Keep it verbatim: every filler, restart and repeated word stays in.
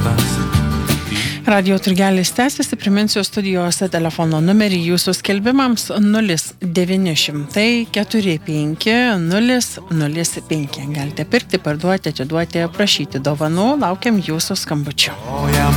Radio turgelis tęsiasi, priminsiu studijos telefono numerį jūsų skelbimams nulis devyni šimtai keturi penki nulis nulis penki. Galite pirkti, parduoti, atiduoti, prašyti dovanų, laukiam jūsų skambučių.